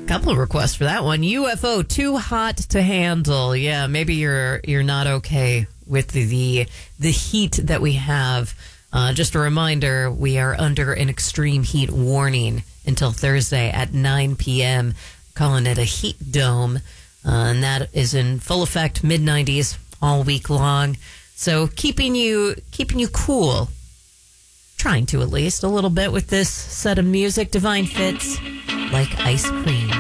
Couple of requests for that one. UFO, too hot to handle. Yeah, maybe you're not okay with the heat that we have. Just a reminder, we are under an extreme heat warning until Thursday at 9 p.m. Calling it a heat dome, and that is in full effect, mid-90s all week long. So keeping you cool, trying to at least a little bit with this set of music. Divine Fits, Like Ice Cream.